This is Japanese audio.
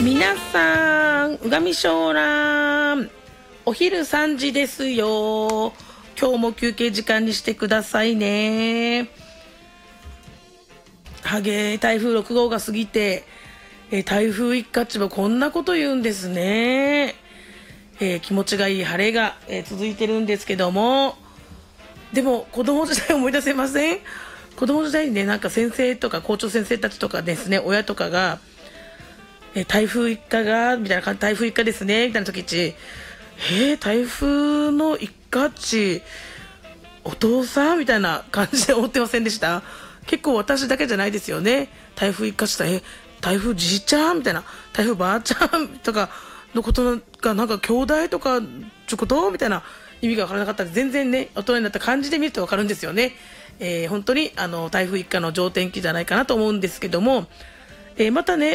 皆さん、うがみしょうらん、お昼3時ですよ。今日も休憩時間にしてくださいね。はげ台風6号が過ぎて、台風一過っちもこんなこと言うんですね。気持ちがいい晴れが、続いてるんですけども、でも子供時代思い出せません？子供時代にね、なんか先生とか校長先生たちとかですね、親とかが台風一過がみたいな感じ、台風一過ですねみたいな時っち、台風の一過っちお父さんみたいな感じで思ってませんでした？結構私だけじゃないですよね。台風一過したら台風じいちゃんみたいな、台風ばあちゃんとかのことがなんか兄弟とかちょことみたいな意味が分からなかったら、全然ね大人になった感じで見ると分かるんですよね。本当に台風一過の上天気じゃないかなと思うんですけども、またね